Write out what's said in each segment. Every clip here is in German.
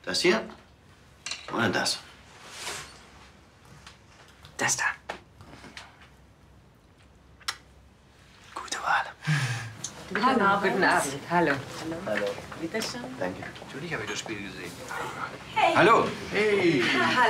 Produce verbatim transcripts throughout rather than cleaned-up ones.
Das hier oder das? Das da. Gute Wahl. Guten Hallo, Abend. Guten Abend. Hallo. Hallo. Hallo. Bitte schön. Danke. Natürlich habe ich das Spiel gesehen. Hey. Hallo. Hey.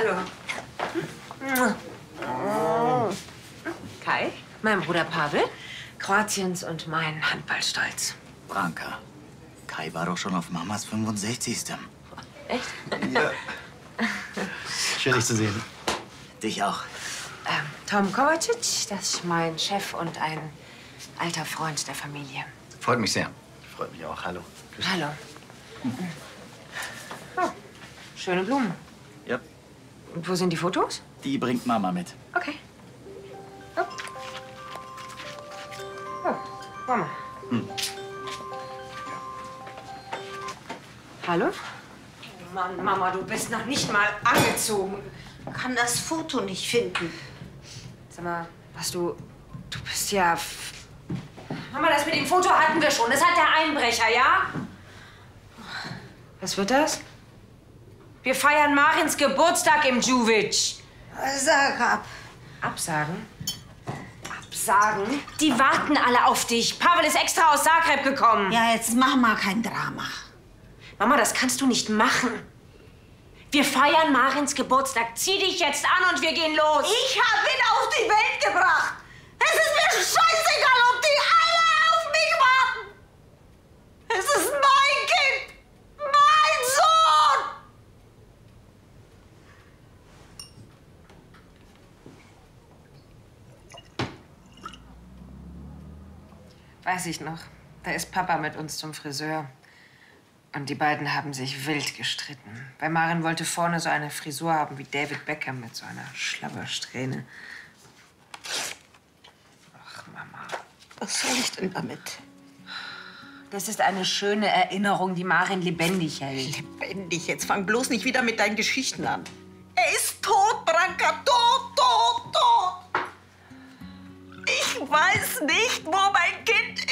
Hallo. Kai, mein Bruder Pavel, Kroatiens und mein Handballstolz. Branka, Kai war doch schon auf Mamas fünfundsechzigsten Echt? Ja. Schön, dich zu sehen. Dich auch. Ähm, Tom Kovacic, das ist mein Chef und ein alter Freund der Familie. Freut mich sehr. Freut mich auch. Hallo. Hallo. Oh, schöne Blumen. Ja. Und wo sind die Fotos? Die bringt Mama mit. Okay. Oh. Oh, Mama. Hm. Hallo? Mann, Mama, du bist noch nicht mal angezogen. Kann das Foto nicht finden. Sag mal, was du... Du bist ja... Mama, das mit dem Foto hatten wir schon. Das hat der Einbrecher, ja? Was wird das? Wir feiern Marins Geburtstag im Juvic. Sag ab. Absagen? Absagen? Die warten alle auf dich. Pavel ist extra aus Zagreb gekommen. Ja, jetzt mach mal kein Drama. Mama, das kannst du nicht machen. Wir feiern Marins Geburtstag. Zieh dich jetzt an und wir gehen los. Ich hab ihn auf die Welt gebracht. Es ist mir scheißegal, ob die alle auf mich warten. Es ist mein Kind. Mein Sohn. Weiß ich noch. Da ist Papa mit uns zum Friseur. Und die beiden haben sich wild gestritten. Weil Marin wollte vorne so eine Frisur haben wie David Beckham mit so einer Schlabbersträhne. Ach, Mama. Was soll ich denn damit? Das ist eine schöne Erinnerung, die Marin lebendig hält. Lebendig, jetzt fang bloß nicht wieder mit deinen Geschichten an. Er ist tot, Branka, tot, tot, tot. Ich weiß nicht, wo mein Kind